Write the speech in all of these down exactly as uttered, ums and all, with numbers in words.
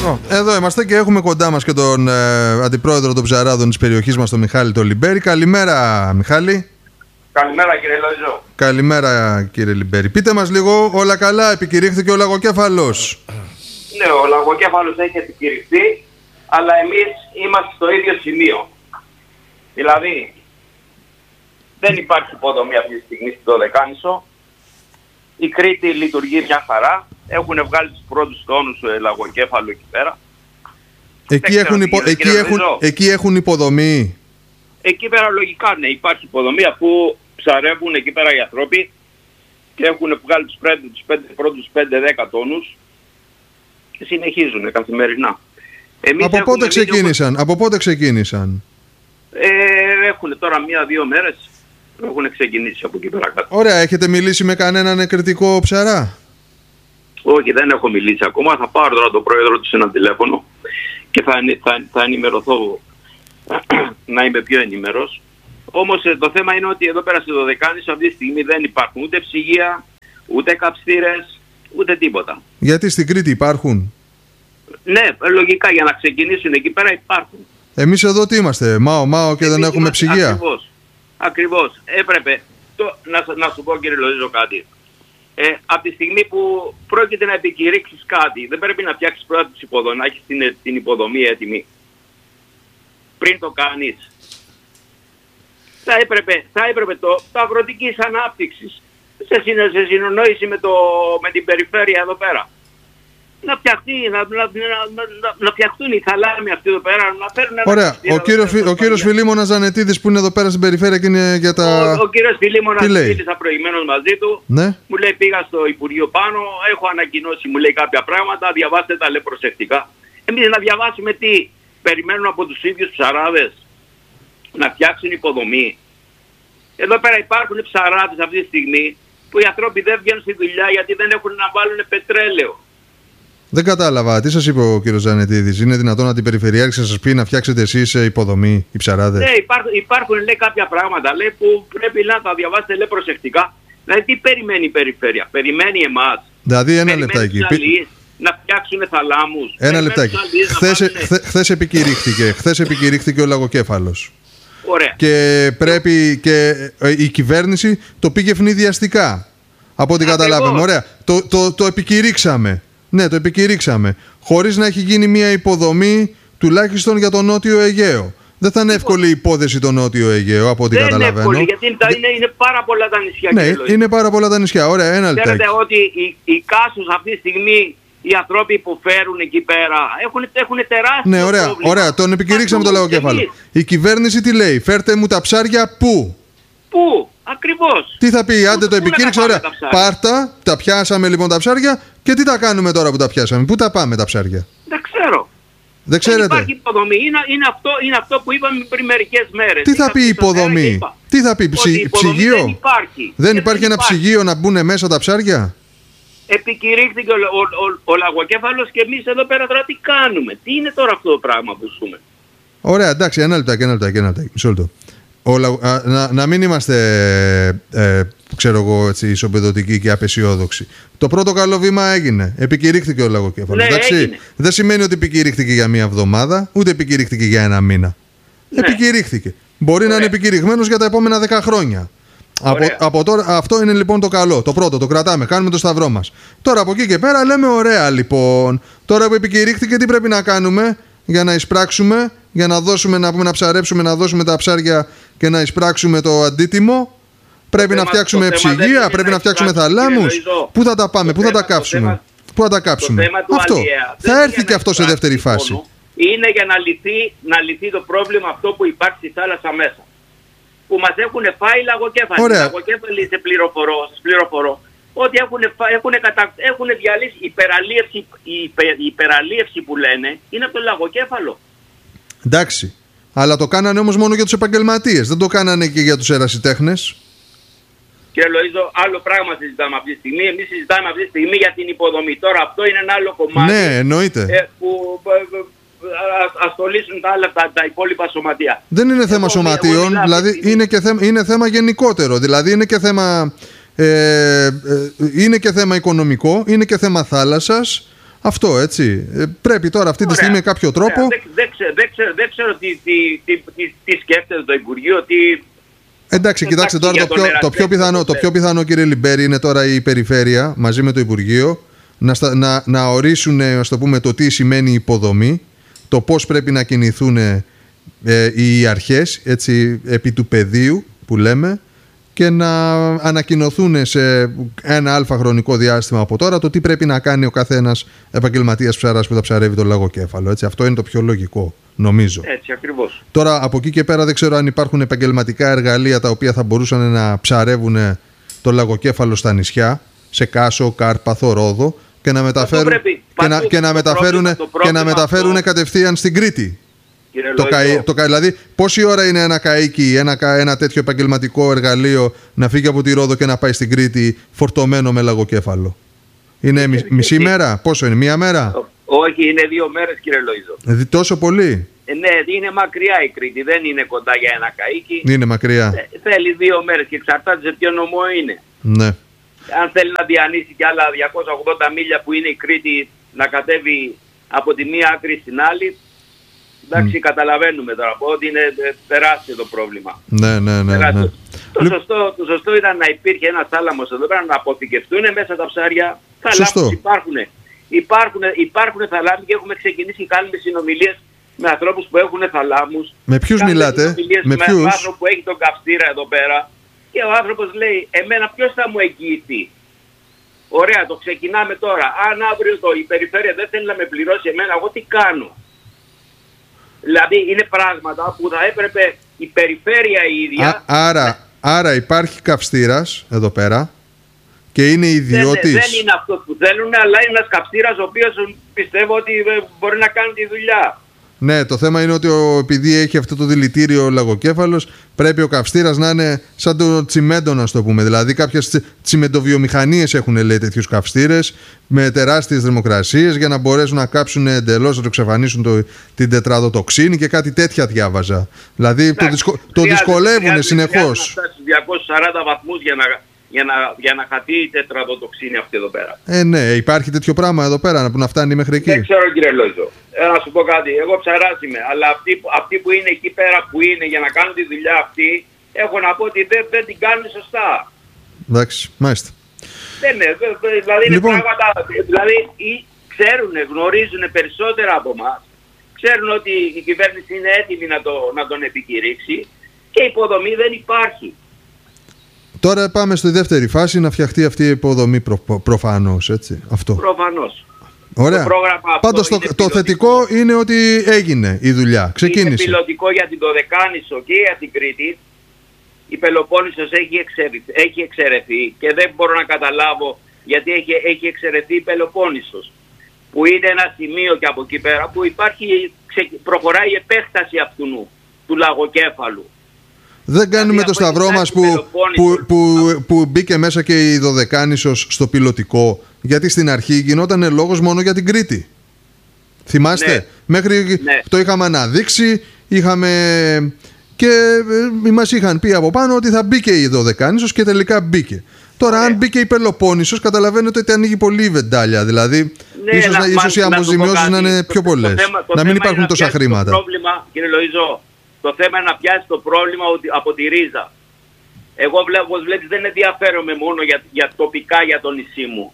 Εδώ είμαστε και έχουμε κοντά μας και τον ε, αντιπρόεδρο των ψαράδων της περιοχής μας, τον Μιχάλη τον Λιμπέρη. Καλημέρα, Μιχάλη. Καλημέρα, κύριε Λοϊζό. Καλημέρα, κύριε Λιμπέρη. Πείτε μας λίγο, όλα καλά, επικηρύχθηκε ο λαγοκέφαλος? Ναι, ο λαγοκέφαλος έχει επικηρυχθεί, αλλά εμείς είμαστε στο ίδιο σημείο. Δηλαδή, δεν υπάρχει υποδομή αυτή τη στιγμή στην Δωδεκάνησο. Η Κρήτη λειτουργεί μια χαρά. Έχουν βγάλει τους πρώτους τόνους στο λαγοκέφαλο εκεί πέρα. Εκεί έχουν, υπο... εκεί, έχουν... εκεί έχουν υποδομή. Εκεί πέρα λογικά ναι, υπάρχει υποδομή, αφού ψαρεύουν εκεί πέρα οι άνθρωποι και έχουν βγάλει τους, πρέ... τους πέντε, πρώτους πέντε δέκα τόνους και συνεχίζουν καθημερινά. Εμείς από πότε ξεκίνησαν, δει... από πότε ξεκίνησαν? Ε, έχουν τώρα μία-δύο μέρες, έχουν ξεκινήσει από εκεί πέρα κάτω. Ωραία, έχετε μιλήσει με κανέναν κριτικό ψαρά? Όχι, δεν έχω μιλήσει ακόμα. Θα πάρω τώρα τον πρόεδρο του σε ένα τηλέφωνο και θα, θα, θα ενημερωθώ να είμαι πιο ενημερός. Όμως το θέμα είναι ότι εδώ πέρα στη Δωδεκάνησο αυτή τη στιγμή δεν υπάρχουν ούτε ψυγεία, ούτε καυστήρες, ούτε τίποτα. Γιατί στην Κρήτη υπάρχουν? Ναι, λογικά για να ξεκινήσουν εκεί πέρα υπάρχουν. Εμείς εδώ τι είμαστε, μάο μάο και Εμείς δεν έχουμε είμαστε, ψυγεία? Ακριβώς, ακριβώς. Έπρεπε, το, να, να σου πω κύριε Λοζίζο κάτι. Ε, από τη στιγμή που πρόκειται να επικηρύξεις κάτι, δεν πρέπει να φτιάξεις πρώτα τις υποδομές, να έχεις την, την υποδομή έτοιμη. Πριν το κάνεις. Θα έπρεπε, θα έπρεπε το, το αγροτικής ανάπτυξης, σε, σε συνεννόηση με, το, με την περιφέρεια εδώ πέρα, να, φτιαχτεί, να, να, να, να, να φτιαχτούν οι θαλάμοι αυτοί εδώ πέρα, να φέρουν ένα... Ωραία, ο κύριος, ο κύριος Φιλίμωνας Ζανετίδης που είναι εδώ πέρα στην περιφέρεια και είναι για τα... Ο, ο κύριος Φιλίμωνας μίλησα προηγουμένως μαζί του, ναι. Μου λέει πήγα στο Υπουργείο πάνω, έχω ανακοινώσει, μου λέει κάποια πράγματα, διαβάστε τα, λέει προσεκτικά. Εμείς να διαβάσουμε τι, περιμένουν από τους ίδιους ψαράδες να φτιάξουν υποδομή. Εδώ πέρα υπάρχουν ψαράδες αυτή τη στιγμή που οι άνθρωποι δεν βγαίνουν στη δουλειά γιατί δεν έχουν να βάλουν πετρέλαιο. Δεν κατάλαβα. Τι σας είπε ο κύριος Ζανετίδης? Είναι δυνατόν να την περιφερειάρχη σας πει να φτιάξετε εσείς υποδομή, οι ψαράδες? Ναι, υπάρχουν, υπάρχουν λέει κάποια πράγματα λέει, που πρέπει να τα διαβάσετε λέει, προσεκτικά. Δηλαδή τι περιμένει η περιφέρεια? Περιμένει εμάς. Δηλαδή ένα λεπτάκι. Να φτιάξουν θαλάμους. Ένα λεπτάκι. Χθες, χθες επικηρύχθηκε, χθες επικηρύχθηκε ο λαγοκέφαλος. Ωραία. Και πρέπει και η κυβέρνηση το πήγε ευνηδιαστικά. Από ό,τι καταλάβαμε. Ωραία. Το, το, το επικηρύξαμε. Ναι, το επικηρύξαμε. Χωρίς να έχει γίνει μια υποδομή τουλάχιστον για το Νότιο Αιγαίο. Δεν θα είναι εύκολη η υπόθεση το Νότιο Αιγαίο, από ό,τι δεν καταλαβαίνω. Είναι εύκολη, γιατί είναι, είναι πάρα πολλά τα νησιά. Ναι, είναι πάρα πολλά τα νησιά. Ωραία, ένα λεπτάκι. Ξέρετε ότι οι, οι Κάσους αυτή τη στιγμή, οι άνθρωποι που φέρουν εκεί πέρα, έχουν, έχουν τεράστιο ναι, ωραία, πρόβλημα. Ωραία, τον επικηρύξαμε το λαγοκέφαλο. Η κυβέρνηση τι λέει? Φέρτε μου τα ψάρια πού? Πού? Ακριβώς. Τι θα πει? Άντε πού, το επικήρυξα, ωραία. Τα Πάρτα, τα πιάσαμε λοιπόν τα ψάρια και τι τα κάνουμε τώρα που τα πιάσαμε? Πού τα πάμε τα ψάρια? Δεν ξέρω. Δεν ξέρετε. Δεν υπάρχει υποδομή. Είναι, είναι, αυτό, είναι αυτό που είπαμε πριν μερικές μέρες. Τι θα πει υποδομή? Τι θα πει ψη, ψυγείο? Δεν υπάρχει. Δεν υπάρχει ένα ψυγείο να μπουν μέσα τα ψάρια? Επικηρύχθηκε ο, ο, ο, ο λαγοκέφαλος και εμείς εδώ πέρα τώρα τι κάνουμε? Τι είναι τώρα αυτό το πράγμα που ζούμε? Ωραία, εντάξει, ένα λεπτάκι, ένα λεπτάκι, ένα λεπτάκι. Μισό λεπτό. Α, να, να μην είμαστε ε, ξέρω εγώ έτσι ισοπεδωτικοί και απεσιόδοξοι. Το πρώτο καλό βήμα έγινε. Επικηρύχθηκε ο λαγοκέφαλος. Ναι, εντάξει, δεν σημαίνει ότι επικηρύχθηκε για μία εβδομάδα, ούτε επικηρύχθηκε για ένα μήνα. Ναι. Επικηρύχθηκε. Μπορεί Ωραία. να είναι επικηρυχμένος για τα επόμενα δέκα χρόνια. Από, από τώρα, αυτό είναι λοιπόν το καλό. Το πρώτο, το κρατάμε, κάνουμε το σταυρό μας. Τώρα από εκεί και πέρα λέμε ωραία λοιπόν. Τώρα που επικηρύχθηκε, τι πρέπει να κάνουμε για να εισπράξουμε, για να δώσουμε, να πούμε να ψαρέψουμε, να δώσουμε τα ψάρια και να εισπράξουμε το αντίτιμο? Πρέπει να φτιάξουμε ψυγεία, πρέπει να φτιάξουμε θαλάμους. Πού θα τα πάμε, πού θα τα κάψουμε? Πού θα τα κάψουμε? Αυτό. Θα έρθει και αυτό σε δεύτερη φάση. Είναι για να λυθεί, να λυθεί το πρόβλημα αυτό που υπάρχει στη θάλασσα μέσα. Που μας έχουν φάει λαγοκέφαλοι. Λαγοκέφαλοι σε πληροφορώ, πληροφορώ ότι έχουν, έχουν, κατα... έχουν διαλύσει η υπεραλίευση, η, υπε... η υπεραλίευση που λένε είναι από το λαγοκέφαλο. Εντάξει. Αλλά το κάνανε όμως μόνο για τους επαγγελματίες. Δεν το κάνανε και για τους ερασιτέχνες. Κύριε Λοΐζο, άλλο πράγμα συζητάμε αυτή τη στιγμή. Εμείς συζητάμε αυτή τη στιγμή για την υποδομή. Τώρα αυτό είναι ένα άλλο κομμάτι. Ναι, εννοείται. Ε, που ασχολήσουν τα άλλα, τα, τα υπόλοιπα σωματεία. Δεν είναι θέμα εγώ, σωματείων, εγώ δηλαδή είναι και, θέμα, είναι θέμα γενικότερο. Δηλαδή είναι και θέμα, ε, ε, είναι και θέμα οικονομικό, είναι και θέμα θάλασσας. Αυτό, έτσι. Ε, πρέπει τώρα αυτή Ωραία. τη στιγμή με κάποιο τρόπο... Δεν δε, δε, δε, δε ξέρω τι, τι, τι, τι, τι σκέφτεται το Υπουργείο, τι... Εντάξει, κοιτάξτε τώρα, το πιο, το, πιο πιθανό, το πιο πιθανό, κύριε Λιμπέρη, είναι τώρα η Περιφέρεια μαζί με το Υπουργείο να, στα, να, να ορίσουν, ας το πούμε, το τι σημαίνει υποδομή, το πώς πρέπει να κινηθούν ε, οι αρχές, έτσι, επί του πεδίου που λέμε, και να ανακοινωθούν σε ένα αλφα χρονικό διάστημα από τώρα το τι πρέπει να κάνει ο καθένας επαγγελματίας ψαράς που θα ψαρεύει το λαγοκέφαλο. Έτσι. Αυτό είναι το πιο λογικό, νομίζω. Έτσι ακριβώς. Τώρα από εκεί και πέρα δεν ξέρω αν υπάρχουν επαγγελματικά εργαλεία τα οποία θα μπορούσαν να ψαρεύουν το λαγοκέφαλο στα νησιά, σε Κάσο, Κάρπαθο, Ρόδο, και να μεταφέρουν, πρέπει, και να, και να μεταφέρουν, και να μεταφέρουν αυτό... κατευθείαν στην Κρήτη. Το καΐ, το καΐ, δηλαδή, πόση ώρα είναι ένα καΐκι, ένα, ένα τέτοιο επαγγελματικό εργαλείο να φύγει από τη Ρόδο και να πάει στην Κρήτη φορτωμένο με λαγοκέφαλο? Είναι μι, μισή μέρα, πόσο είναι, μία μέρα? Όχι, είναι δύο μέρες, κύριε Λοΐζο. Δηλαδή τόσο πολύ? Ε, ναι, είναι μακριά η Κρήτη, δεν είναι κοντά για ένα καΐκι. Είναι μακριά. Ε, θέλει δύο μέρες και εξαρτάται σε ποιο νομό είναι. Ναι. Αν θέλει να διανύσει κι άλλα διακόσια ογδόντα μίλια που είναι η Κρήτη, να κατέβει από τη μία άκρη στην άλλη. Εντάξει, mm. καταλαβαίνουμε τώρα ότι είναι τεράστιο το πρόβλημα. Ναι, ναι, ναι. ναι. Το, σωστό, το σωστό ήταν να υπήρχε ένας θάλαμος εδώ πέρα, να αποθηκευτούν μέσα τα ψάρια. Θαλάμους υπάρχουν. Υπάρχουν, υπάρχουν θαλάμοι και έχουμε ξεκινήσει και κάνουμε συνομιλίες με ανθρώπους που έχουν θαλάμους. Με ποιους μιλάτε? Με, με ποιους? άνθρωπο που έχει τον καυστήρα εδώ πέρα. Και ο άνθρωπος λέει, εμένα ποιος θα μου εγγυηθεί? Ωραία, το ξεκινάμε τώρα. Αν αύριο το, η περιφέρεια δεν θέλει να με πληρώσει εμένα, εγώ τι κάνω? Δηλαδή είναι πράγματα που θα έπρεπε η περιφέρεια η ίδια... Α, άρα, άρα υπάρχει καυστήρας εδώ πέρα και είναι ιδιώτης. Δεν, δεν είναι αυτό που θέλουν, αλλά είναι ένας καυστήρας ο οποίος πιστεύω ότι μπορεί να κάνει τη δουλειά. Ναι, το θέμα είναι ότι ο, επειδή έχει αυτό το δηλητήριο λαγοκέφαλος, πρέπει ο καυστήρας να είναι σαν το τσιμέντο, να το πούμε. Δηλαδή, κάποιες τσιμεντοβιομηχανίες έχουν, λέει, τέτοιους καυστήρες με τεράστιες θερμοκρασίες για να μπορέσουν να κάψουν εντελώς, να το εξαφανίσουν το, την τετραδοτοξίνη και κάτι τέτοια διάβαζα. Δηλαδή, ναι, το, δυσκο, το δυσκολεύουν συνεχώς. Να φτάσει στους διακόσιους σαράντα βαθμούς για να, για, να, για να χαθεί η τετραδοτοξίνη αυτή εδώ πέρα. Ε, ναι, υπάρχει τέτοιο πράγμα εδώ πέρα που να φτάνει μέχρι εκεί? Δεν ξέρω, κύριε Λόιζο. Ε, να σου πω κάτι, εγώ ψαράς είμαι, αλλά αυτοί, αυτοί που είναι εκεί πέρα που είναι για να κάνουν τη δουλειά αυτή, έχω να πω ότι δεν, δεν την κάνουν σωστά. Εντάξει, μάλιστα. Δεν είναι, δηλαδή είναι λοιπόν... πράγματα, δηλαδή ξέρουν, γνωρίζουν περισσότερα από εμάς, ξέρουν ότι η κυβέρνηση είναι έτοιμη να, το, να τον επικηρύξει και η υποδομή δεν υπάρχει. Τώρα πάμε στη δεύτερη φάση, να φτιαχτεί αυτή η υποδομή προ, προφανώς, έτσι, αυτό. Προφανώς. Ωραία. Πάντως το, το θετικό είναι ότι έγινε η δουλειά. Ξεκίνησε. Είναι πιλωτικό για την Δωδεκάνησο και για την Κρήτη. Η Πελοπόννησος έχει, εξαιρεθεί, έχει εξαιρεθεί και δεν μπορώ να καταλάβω γιατί έχει, έχει εξαιρεθεί η Πελοπόννησος. Που είναι ένα σημείο και από εκεί πέρα που υπάρχει, προχωράει η επέκταση αυτού του λαγοκέφαλου. Δεν κάνουμε δηλαδή, το σταυρό μας που, που, που, που μπήκε μέσα και η Δωδεκάνησος στο πιλωτικό, γιατί στην αρχή γινόταν λόγος μόνο για την Κρήτη. Θυμάστε, ναι. Μέχρι ναι. το είχαμε αναδείξει, είχαμε και μας είχαν πει από πάνω ότι θα μπήκε η Δωδεκάνησος και τελικά μπήκε. Τώρα ναι. αν μπήκε η Πελοπόννησος, καταλαβαίνετε ότι ανοίγει πολύ η βεντάλια, δηλαδή ναι, ίσως, να, ίσως να, οι αποζημιώσεις να είναι πιο πολλές, το, το, το να μην υπάρχουν τόσα χρήματα. Το πρόβλημα, κύριε Λοΐζο, το θέμα είναι να πιάσει το πρόβλημα από τη ρίζα. Εγώ βλέπω, όπως βλέπεις, δεν ενδιαφέρομαι μόνο για, για τοπικά για το νησί μου.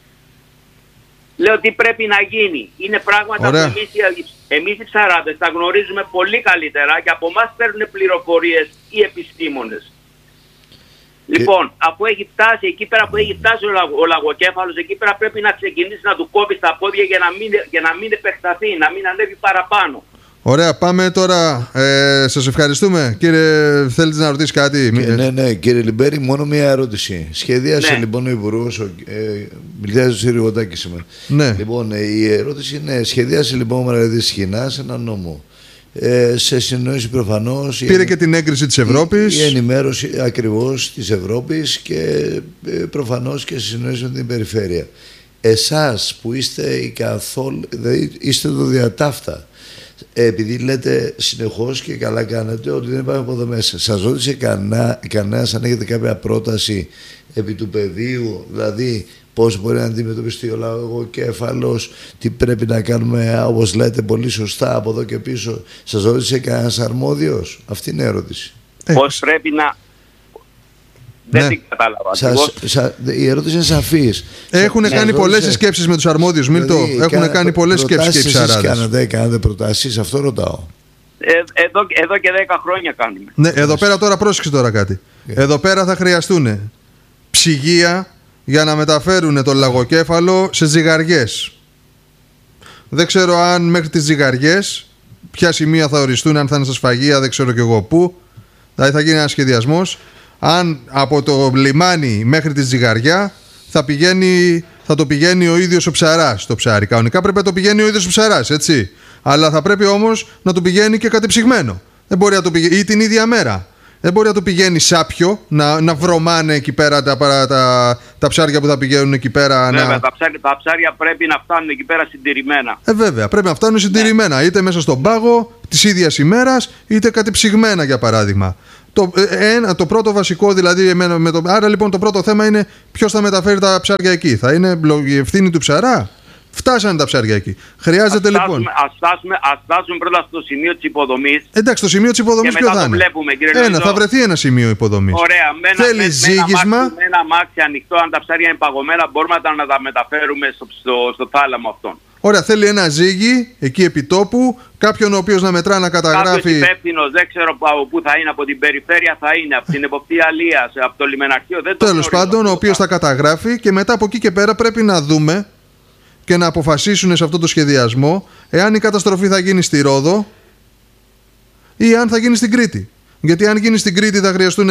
Λέω τι πρέπει να γίνει. Είναι πράγματα Ωραία. που εμείς, εμείς οι ψαράδες τα γνωρίζουμε πολύ καλύτερα και από εμάς παίρνουν πληροφορίες οι επιστήμονες. Και... Λοιπόν, αφού έχει φτάσει εκεί πέρα που έχει φτάσει ο, λαγο, ο λαγοκέφαλος, εκεί πέρα πρέπει να ξεκινήσει να του κόβει τα πόδια για να μην, για να μην επεκταθεί, να μην ανέβει παραπάνω. Ωραία, πάμε τώρα. Ε, σας ευχαριστούμε. Κύριε, θέλετε να ρωτήσει κάτι? Και, ναι, ναι, κύριε Λιμπέρη, μόνο μία ερώτηση. Σχεδίασε ναι. λοιπόν ο Υπουργός, ε, μιλιάζει ο Ριγωτάκης σήμερα. Ναι. Λοιπόν, ε, η ερώτηση είναι, σχεδίασε λοιπόν ο Μαργαρίτης Σχοινάς ένα νόμο. Ε, σε συνεννόηση προφανώς. Πήρε η, και την έγκριση της Ευρώπης. Η, η ενημέρωση ακριβώς της Ευρώπης και ε, προφανώς και σε συνεννόηση με την περιφέρεια. Εσάς που είστε η καθόλου, δηλαδή είστε το διατάφτα. Επειδή λέτε συνεχώς και καλά κάνετε ότι δεν υπάρχουν υποδομές. Σας ρώτησε κανένα, κανένας αν έχετε κάποια πρόταση επί του πεδίου, δηλαδή πώς μπορεί να αντιμετωπιστεί ο λαγοκέφαλος, τι πρέπει να κάνουμε, όπως λέτε πολύ σωστά, από εδώ και πίσω. Σας ρώτησε κανένας αρμόδιος? Αυτή είναι η ερώτηση. Πώς πρέπει να... Ναι. Δεν την κατάλαβα. Σας, σα, η ερώτηση είναι σαφής. Έχουν κάνει πολλές συσκέψεις με τους αρμόδιους, Μίλτο. Δηλαδή, Έχουν κάνα, κάνει πολλές σκέψεις και οι ψαράδες. Κάνατε, κάνατε προτάσεις, αυτό ρωτάω. Ε, εδώ, εδώ και δέκα χρόνια κάνουμε. Ναι, εδώ πέρα τώρα πρόσεξε τώρα κάτι. Yeah. Εδώ πέρα θα χρειαστούν ψυγεία για να μεταφέρουν το λαγοκέφαλο σε ζυγαριές. Δεν ξέρω αν μέχρι τις ζυγαριές ποια σημεία θα οριστούν, αν θα είναι στα σφαγεία, δεν ξέρω κι εγώ πού. Δηλαδή θα γίνει ένας σχεδιασμός. Αν από το λιμάνι μέχρι τη ζυγαριά θα, πηγαίνει, θα το πηγαίνει ο ίδιος ο ψαράς το ψάρι. Κανονικά πρέπει να το πηγαίνει ο ίδιος ο ψαράς, έτσι. Αλλά θα πρέπει όμως να το πηγαίνει και κατεψυγμένο. Δεν μπορεί να το πηγαίνει, ή την ίδια μέρα. Δεν μπορεί να το πηγαίνει σάπιο, να, να βρωμάνε εκεί πέρα τα, τα, τα, τα ψάρια που θα πηγαίνουν εκεί πέρα. Βέβαια, να... τα, ψάρια, τα ψάρια πρέπει να φτάνουν εκεί πέρα συντηρημένα. Ε, βέβαια, πρέπει να φτάνουν συντηρημένα. Ναι. Είτε μέσα στον πάγο της ίδιας ημέρας, είτε κατεψυγμένα για παράδειγμα. Το, ένα, το πρώτο βασικό δηλαδή, με, με το, άρα λοιπόν το πρώτο θέμα είναι ποιος θα μεταφέρει τα ψάρια εκεί. Θα είναι η ευθύνη του ψαρά? Φτάσανε τα ψάρια εκεί. Χρειάζεται ας λοιπόν. Φτάσουμε, ας, φτάσουμε, ας φτάσουμε πρώτα στο σημείο της υποδομής. Εντάξει, το σημείο της υποδομής ποιο θα είναι? Βλέπουμε, ένα, Λοϊζό. Θα βρεθεί ένα σημείο υποδομής. Ωραία, με ένα, θέλει με, ζύγισμα. Με ένα αμάξι ανοιχτό, αν τα ψάρια είναι παγωμένα, μπορούμε να τα μεταφέρουμε στο, στο, στο θάλαμο αυτόν. Ωραία, θέλει ένα ζύγι εκεί επί τόπου, κάποιον ο οποίος να μετρά, να καταγράφει. Κάποιος υπεύθυνος, δεν ξέρω από πού θα είναι, από την περιφέρεια θα είναι, από την εποπτεία αλίας, από το λιμεναρχείο. Τέλος πάντων, ο οποίος θα καταγράφει και μετά από εκεί και πέρα πρέπει να δούμε και να αποφασίσουν σε αυτό το σχεδιασμό εάν η καταστροφή θα γίνει στη Ρόδο ή αν θα γίνει στην Κρήτη. Γιατί αν γίνει στην Κρήτη θα χρειαστούν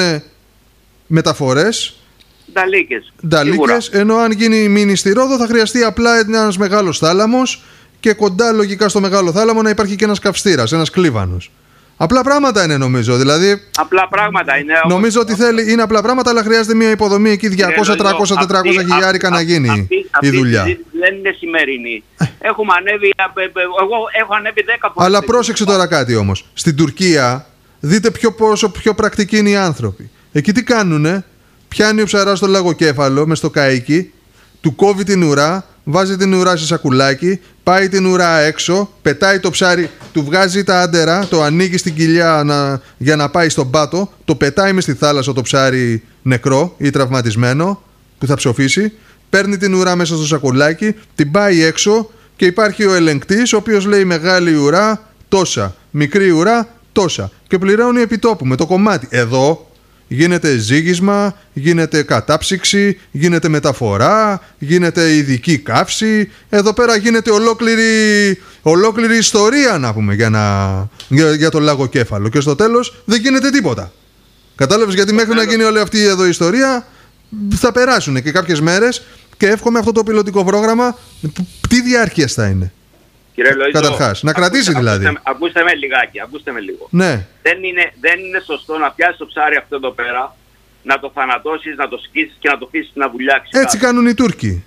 μεταφορές. Νταλίκες. Νταλίκες, ενώ αν γίνει μείνει στη Ρόδο θα χρειαστεί απλά ένας μεγάλος θάλαμος και κοντά λογικά στο μεγάλο θάλαμο να υπάρχει και ένας καυστήρας, ένας κλίβανος. Απλά πράγματα είναι νομίζω. Δηλαδή, απλά πράγματα είναι. Νομίζω ότι θέλει, είναι απλά πράγματα, αλλά χρειάζεται μια υποδομή εκεί διακόσια, τριακόσια, τετρακόσια χιλιάρικα να γίνει αυτή, η δουλειά. Αυτή δεν είναι σημερινή. Έχουμε ανέβει, εγώ έχω ανέβει δέκα φορές. Αλλά πρόσεξε τώρα κάτι όμως. Στην Τουρκία, δείτε πιο, πόσο πιο πρακτικοί είναι οι άνθρωποι. Εκεί τι κάνουνε? Πιάνει ο ψαράς το λαγοκέφαλο μες στο καΐκι, του κόβει την ουρά, βάζει την ουρά σε σακουλάκι, πάει την ουρά έξω, πετάει το ψάρι, του βγάζει τα άντερα, το ανοίγει στην κοιλιά να, για να πάει στον πάτο, το πετάει μες στη θάλασσα το ψάρι νεκρό ή τραυματισμένο που θα ψοφήσει, παίρνει την ουρά μέσα στο σακουλάκι, την πάει έξω και υπάρχει ο ελεγκτής ο οποίος λέει μεγάλη ουρά τόσα, μικρή ουρά τόσα και πληρώνει επιτόπου με το κομμάτι. Εδώ γίνεται ζύγισμα, γίνεται κατάψυξη, γίνεται μεταφορά, γίνεται ειδική καύση. Εδώ πέρα γίνεται ολόκληρη, ολόκληρη ιστορία να πούμε για, να, για, για το λαγοκέφαλο. Και στο τέλος δεν γίνεται τίποτα. Κατάλαβες, γιατί μέχρι να γίνει όλη αυτή εδώ η ιστορία θα περάσουν και κάποιες μέρες και εύχομαι αυτό το πιλωτικό πρόγραμμα τι διάρκειας θα είναι. Κύριε Λοϊζό, καταρχάς, να κρατήσει ακούστε, δηλαδή. Ακούστε, ακούστε με λιγάκι, ακούστε με λίγο. Ναι. Δεν είναι, δεν είναι σωστό να πιάσεις το ψάρι αυτό εδώ πέρα, να το θανατώσεις, να το σκίσεις και να το αφήσεις να βουλιάξει. Έτσι κάτω. Κάνουν οι Τούρκοι.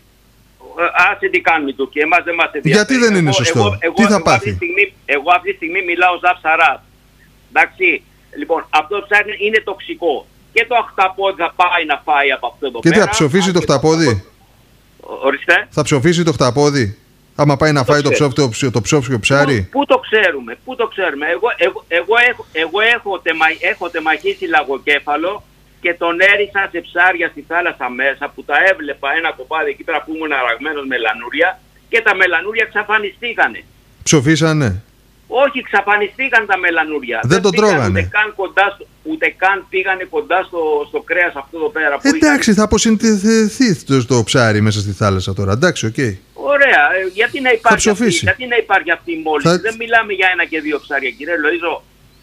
Άσε τι κάνουν οι Τούρκοι, εμάς δεν μας ενδιαφέρει. Γιατί δεν είναι εγώ, σωστό, εγώ, εγώ, τι θα εγώ, πάθει. Αυτή στιγμή, εγώ αυτή τη στιγμή μιλάω σαν ψαράς. Εντάξει, λοιπόν, αυτό το ψάρι είναι τοξικό. Και το αχταπόδι θα πάει να φάει από αυτό εδώ και πέρα. Και θα ψοφήσει το χταπόδι. Ορίστε. Θα ψοφήσει το χταπόδι. Άμα πάει να φάει το, ψόφ, το, το ψόφιο ψάρι. Πού, πού το ξέρουμε, πού το ξέρουμε. Εγώ, εγώ, εγώ, έχω, εγώ έχω, τεμα, έχω τεμαχίσει λαγοκέφαλο και τον έρισα σε ψάρια στη θάλασσα μέσα που τα έβλεπα ένα κοπάδι εκεί πέρα που ήμουν αραγμένος με λανούρια και τα μελανούρια εξαφανιστήκανε. Ψοφήσανε. Όχι, εξαφανιστήκαν τα μελανούρια. Δεν, Δεν τον τρώγανε. Ούτε καν, κοντά στο, ούτε καν πήγανε κοντά στο, στο κρέας αυτό εδώ πέρα. Που εντάξει, ήταν... θα αποσυνθεθεί το, το ψάρι μέσα στη θάλασσα τώρα. Εντάξει, οκ. Okay. Ωραία. Γιατί να υπάρχει, αυτή, γιατί να υπάρχει αυτή η μόλυνση. Θα... Δεν μιλάμε για ένα και δύο ψάρια, κύριε Λοϊζό.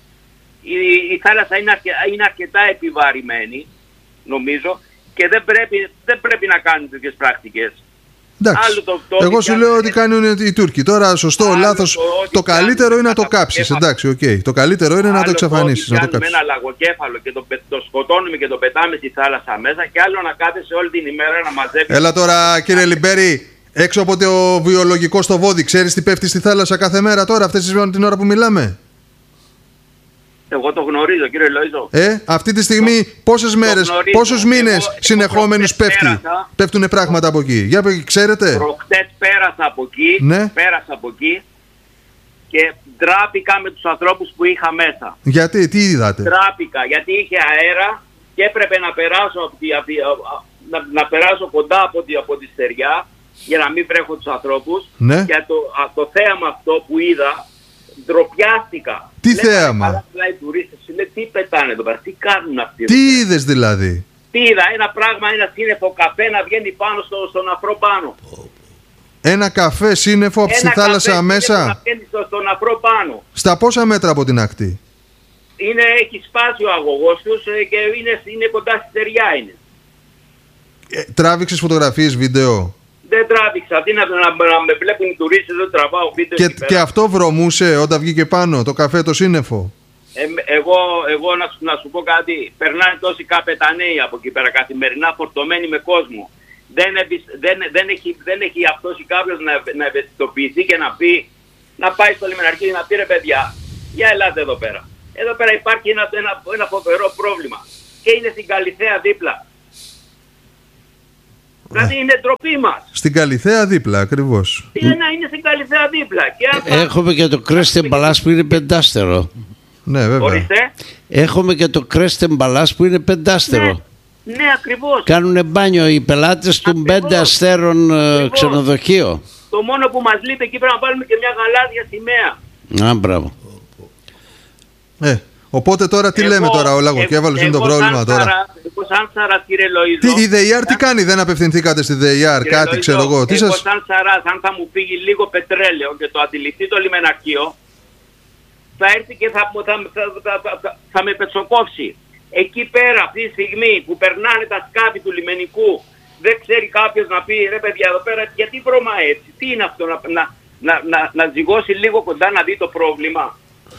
Η, η θάλασσα είναι, αρκε, είναι αρκετά επιβαρημένη, νομίζω, και δεν πρέπει, δεν πρέπει να κάνουν τέτοιες πρακτικές. Εντάξει. Το, το, εγώ σου λέω ότι κάνουν οι Τούρκοι. Τώρα, σωστό, λάθος. Το, το καλύτερο είναι να το κάψεις. Εντάξει, οκ. Okay. Το καλύτερο είναι να το εξαφανίσεις. Να το κάψεις. Με ένα λαγοκέφαλο και το, το σκοτώνουμε και το πετάμε στη θάλασσα μέσα, και άλλο να κάθεσαι όλη την ημέρα να μαζεύει. Έλα τώρα, κύριε Λιμπέρη, έξω από το βιολογικό στο Βόδι, ξέρεις τι πέφτει στη θάλασσα κάθε μέρα τώρα, αυτές τις την ώρα που μιλάμε? Εγώ το γνωρίζω, κύριε Λοΐζο. Ε, αυτή τη στιγμή πόσες μέρες, πόσους μήνες εγώ, συνεχόμενους πέφτει, πέφτουνε πράγματα από εκεί. Για ξέρετε. Προχτές πέρασα από εκεί, ναι. πέρασα από εκεί και ντράπηκα με τους ανθρώπους που είχα μέσα. Γιατί, τι είδατε? Ντράπηκα, γιατί είχε αέρα και έπρεπε να περάσω, από τη, από τη, να, να περάσω κοντά από τη, από τη στεριά για να μην βρέχω τους ανθρώπους. Ναι. Και το, το θέαμα αυτό που είδα, ντροπιάστηκα. Τι λέμε, θέαμα? Καλά, οι τουρίστες, λέει, τι πετάνε εδώ πέρα, τι κάνουν αυτοί? Τι είδες δηλαδή? Τι είδα, ένα πράγμα, ένα σύννεφο καφέ να βγαίνει πάνω στο, στον αφρό πάνω. Ένα καφέ σύννεφο από τη θάλασσα μέσα. Να βγαίνει στο, στον αφρό πάνω. Στα πόσα μέτρα από την ακτή? Είναι, έχει σπάσει ο αγωγός τους και είναι, είναι κοντά στη στεριά είναι. Ε, τράβηξες φωτογραφίες, βίντεο? Δεν τράβηξα. Τι να, να, να με βλέπουν οι τουρίστες, δεν τραβάω βίντεο. Και, και αυτό βρωμούσε όταν βγήκε πάνω το καφέ το σύννεφο? Ε, εγώ εγώ να, να σου πω κάτι. Περνάνε τόσοι καπεταναίοι από εκεί πέρα καθημερινά φορτωμένοι με κόσμο. Δεν, δεν, δεν, έχει, δεν έχει αυτός ή κάποιος να, να ευαισθητοποιηθεί και να πει, να πάει στο λιμεναρχείο και να πει, ρε παιδιά, για ελάτε εδώ πέρα. Εδώ πέρα υπάρχει ένα, ένα, ένα φοβερό πρόβλημα. Και είναι στην Καλιθέα δίπλα. Δηλαδή είναι ντροπή μας. Στην Καλιθέα δίπλα, ακριβώς. Τι να είναι στην Καλιθέα δίπλα. Και άμα... Έχουμε και το Κρέστεν Παλάς που είναι πεντάστερο. Ναι, βέβαια. Ορίστε. Έχουμε και το Κρέστεν Παλάς που είναι πεντάστερο. Ναι, ναι, ακριβώς. Κάνουνε μπάνιο οι πελάτες των πέντε αστέρων ακριβώς. Ξενοδοχείο. Το μόνο που μας λείπει εκεί πρέπει να βάλουμε και μια γαλάζια σημαία. Α, μπράβο. Ε, οπότε τώρα τι εγώ, λέμε τώρα ο Λαγό και έβαλες το πρόβλημα τώρα. Σαρα, εγώ σαν Σαράς, κύριε Λοΐζο. Τι, η ΔΕΙΑΡ τι κάνει, δεν απευθυνθήκατε στη ΔΕΙΑΡ, κάτι Λοΐζο, ξέρω εγώ. Τι εγώ σας... σαν Σαράς, αν θα μου φύγει λίγο πετρέλαιο και το αντιληφθεί το λιμεναρχείο, θα έρθει και θα, θα, θα, θα, θα, θα, θα με πετσοκόψει. Εκεί πέρα αυτή τη στιγμή που περνάνε τα σκάφη του λιμενικού, δεν ξέρει κάποιος να πει, ρε παιδιά εδώ πέρα, γιατί βρώμα έτσι, τι είναι αυτό, να, να, να, να, να ζυγώσει λίγο κοντά να δει το πρόβλημα.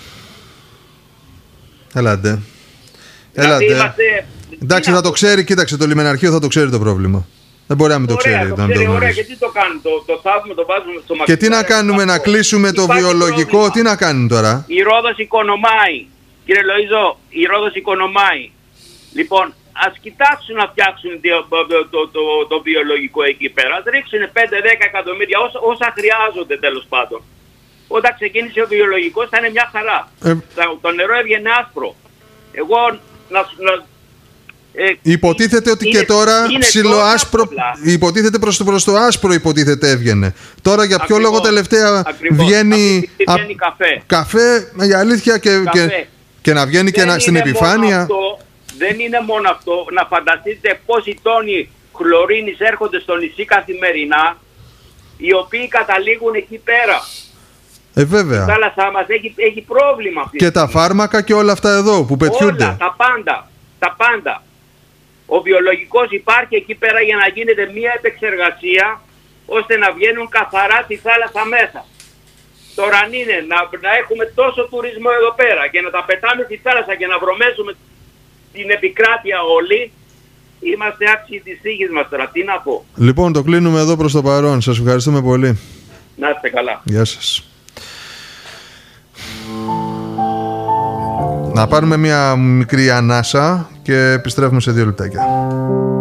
Ελάτε. Ελάτε. Είμαστε... Εντάξει, θα το ξέρει, κοίταξε, το λιμεναρχείο θα το ξέρει το πρόβλημα. Δεν μπορεί να μην το ωραία, ξέρει. Το ξέρει, ωραία, και τι το κάνουν, το, το θαύμα, το βάζουμε στο μαξιλάρι. Και τι να κάνουμε, να κλείσουμε το βιολογικό, πρόβλημα. Τι να κάνουν τώρα. Η Ρόδος οικονομάει, κύριε Λοΐζο, η Ρόδος οικονομάει. Λοιπόν, ας κοιτάξουν να φτιάξουν το, το, το, το, το βιολογικό εκεί πέρα. Ας ρίξουν πέντε δέκα εκατομμύρια, όσα, όσα χρειάζονται τέλος πάντων. Όταν ξεκίνησε ο βιολογικός θα είναι μια χαρά. Ε... Το νερό έβγαινε άσπρο. Εγώ να... να Ε, υποτίθεται ότι είναι, και τώρα ψιλοάσπρο. Υποτίθεται προς το, προς το άσπρο, υποτίθεται έβγαινε. Τώρα για ποιο ακριβώς, λόγο τελευταία ακριβώς. βγαίνει. Α, βγαίνει καφέ. Καφέ, για αλήθεια και, και, και να βγαίνει δεν και να, στην επιφάνεια. Αυτό, δεν είναι μόνο αυτό. Να φανταστείτε πόσοι τόνοι χλωρίνης έρχονται στο νησί καθημερινά, οι οποίοι καταλήγουν εκεί πέρα. Ε, βέβαια. Η θάλασσά μας έχει, έχει πρόβλημα αυτή. Και τα φάρμακα και όλα αυτά εδώ που πετιούνται. Όλα, τα πάντα. Τα πάντα. Ο βιολογικός υπάρχει εκεί πέρα για να γίνεται μια επεξεργασία ώστε να βγαίνουν καθαρά στη θάλασσα μέσα. Τώρα αν είναι να, να έχουμε τόσο τουρισμό εδώ πέρα και να τα πετάμε στη θάλασσα και να βρωμέσουμε την επικράτεια όλοι, είμαστε άξιοι της τύχης μας τώρα. Τι να πω. Λοιπόν, το κλείνουμε εδώ προς το παρόν. Σας ευχαριστούμε πολύ. Να είστε καλά. Γεια σας. Να πάρουμε μια μικρή ανάσα και επιστρέφουμε σε δύο λεπτάκια.